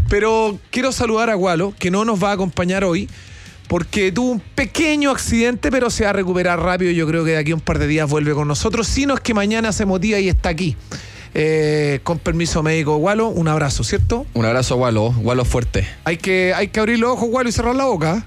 Pero quiero saludar a Gualo, que no nos va a acompañar hoy, porque tuvo un pequeño accidente, pero se va a recuperar rápido. Yo creo que de aquí a un par de días vuelve con nosotros. Si no es que mañana se motiva y está aquí. Con permiso médico, Gualo, un abrazo, ¿cierto? Un abrazo, Gualo. Gualo fuerte. Hay que abrir los ojos, Gualo, y cerrar la boca.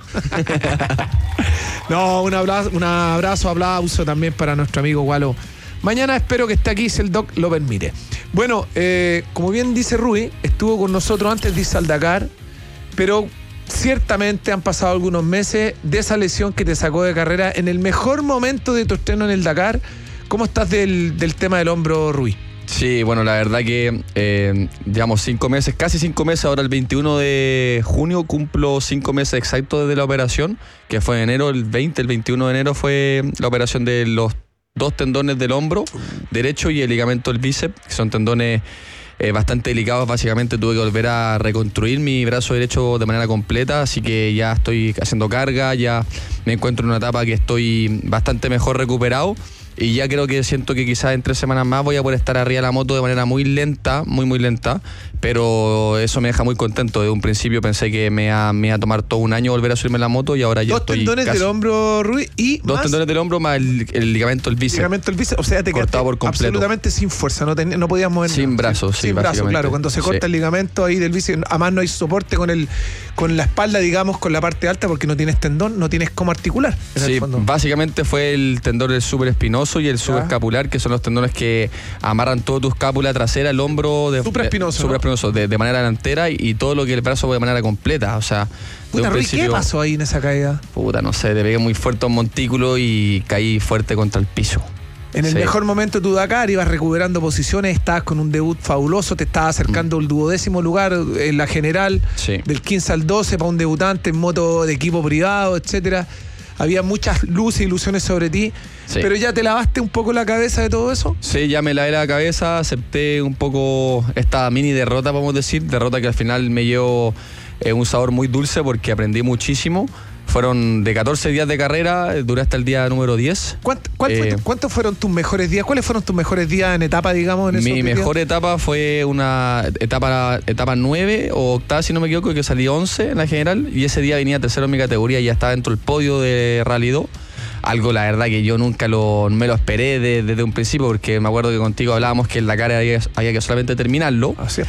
No, un abrazo, aplauso también para nuestro amigo Gualo. Mañana espero que esté aquí si el doc lo permite. Bueno, como bien dice Rui, estuvo con nosotros antes de irse al Dakar, pero ciertamente han pasado algunos meses de esa lesión que te sacó de carrera en el mejor momento de tu estreno en el Dakar. ¿Cómo estás del tema del hombro, Rui? Sí, bueno, la verdad que llevamos 5 meses, casi 5 meses. Ahora el 21 de junio cumplo 5 meses exactos desde la operación, que fue en enero, el 21 de enero fue la operación de los 2 tendones del hombro derecho y el ligamento del bíceps, que son tendones bastante delicados. Básicamente tuve que volver a reconstruir mi brazo derecho de manera completa, así que ya estoy haciendo carga, ya me encuentro en una etapa que estoy bastante mejor recuperado. Y ya creo que siento que quizás en 3 semanas más voy a poder estar arriba de la moto de manera muy lenta, muy lenta, pero eso me deja muy contento. Desde un principio pensé que me iba a tomar todo un año volver a subirme en la moto y ahora ya estoy 2 tendones del hombro, Rui, y 2 tendones del hombro más el ligamento del bíceps. O sea, te cortado por completo. Absolutamente sin fuerza, no podías mover. Sin brazos, sí, sin brazo, claro. Cuando se corta el ligamento ahí del bíceps, además no hay soporte con la espalda, digamos, con la parte alta, porque no tienes tendón, no tienes cómo articular. Sí, básicamente fue el tendón del supraespinoso y el subescapular, que son los tendones que amarran toda tu escápula trasera, el hombro supraespinoso, de manera delantera y todo lo que el brazo de manera completa. O sea, puta, Rui, ¿qué pasó ahí en esa caída? Puta, no sé, te pegué muy fuerte a un montículo y caí fuerte contra el piso. En el mejor momento de tu Dakar ibas recuperando posiciones, estabas con un debut fabuloso, te estabas acercando al 12º lugar en la general, del 15 al 12 para un debutante en moto de equipo privado, etcétera. Había muchas luces e ilusiones sobre ti, pero ¿ya te lavaste un poco la cabeza de todo eso? Sí, ya me lavé la cabeza, acepté un poco esta mini derrota, podemos decir, derrota que al final me llevó un sabor muy dulce porque aprendí muchísimo. Fueron de 14 días de carrera, duré hasta el día número 10. ¿Cuántos fueron tus mejores días? ¿Cuáles fueron tus mejores días en etapa, digamos? Mi mejor etapa fue una etapa 9 o octava, si no me equivoco, que salí 11 en la general. Y ese día venía tercero en mi categoría y ya estaba dentro del podio de Rally 2. Algo, la verdad, que yo nunca me lo esperé desde un principio, porque me acuerdo que contigo hablábamos que el Dakar había que solamente terminarlo. Así es.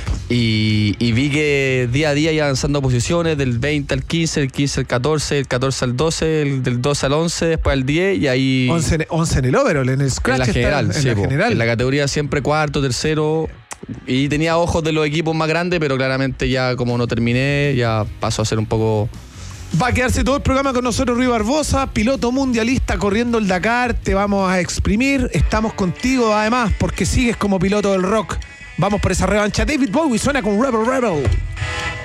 Y vi que día a día iba avanzando posiciones, del 20 al 15, el 15 al 14, el 14 al 12, del 12 al 11, después al 10 y ahí... 11 en el overall, en el scratch. En la general, general. En la categoría siempre cuarto, tercero... Y tenía ojos de los equipos más grandes, pero claramente ya como no terminé, ya pasó a ser un poco... Va a quedarse todo el programa con nosotros, Rui Barbosa, piloto mundialista corriendo el Dakar. Te vamos a exprimir. Estamos contigo además porque sigues como piloto del rock. Vamos por esa revancha. David Bowie suena con Rebel Rebel.